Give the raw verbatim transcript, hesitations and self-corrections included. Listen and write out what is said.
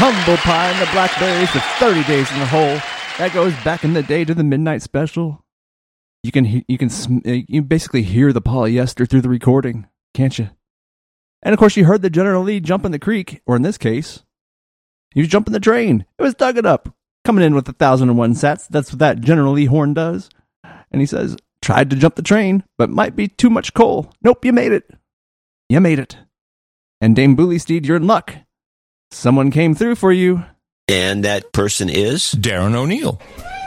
humble pie and the blackberries, the thirty days in the hole. That goes back in the day to the midnight special. You can you can you basically hear the polyester through the recording, can't you? And of course, you heard the General Lee jump in the creek, or in this case, he was jumping the drain. It was dug it up, coming in with a thousand and one sats. That's what that General Lee horn does. And he says, tried to jump the train, but might be too much coal. Nope, you made it. You made it. And Dame Bullysteed, you're in luck. Someone came through for you. And that person is? Darren O'Neill.